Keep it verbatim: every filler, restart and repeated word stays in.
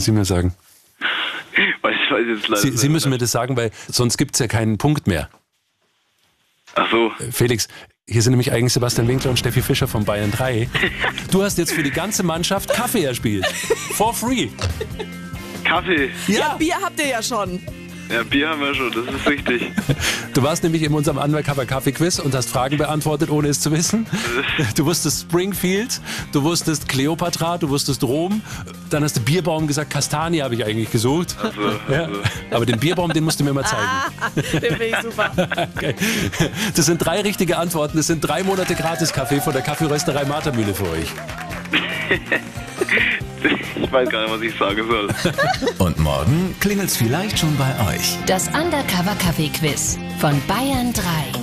Sie mir sagen? Weil ich weiß jetzt leider Sie, nicht. Sie müssen mir das sagen, weil sonst gibt es ja keinen Punkt mehr. Ach so. Felix, hier sind nämlich eigentlich Sebastian Winkler und Steffi Fischer von Bayern drei. Du hast jetzt für die ganze Mannschaft Kaffee erspielt. For free. Kaffee. Ja, Bier habt ihr ja schon. Ja, Bier haben wir schon, das ist richtig. Du warst nämlich in unserem Undercover-Kaffee-Quiz und hast Fragen beantwortet, ohne es zu wissen. Du wusstest Springfield, du wusstest Kleopatra, du wusstest Rom. Dann hast du Bierbaum gesagt, Kastanie habe ich eigentlich gesucht. Also, Ja. also. Aber den Bierbaum, den musst du mir mal zeigen. Ah, den finde ich super. Okay. Das sind drei richtige Antworten. Das sind drei Monate Gratis-Kaffee von der Kaffeerösterei Martermühle für euch. Ich weiß gar nicht, was ich sagen soll. Und morgen klingelt's vielleicht schon bei euch. Das Undercover Kaffee Quiz von Bayern drei.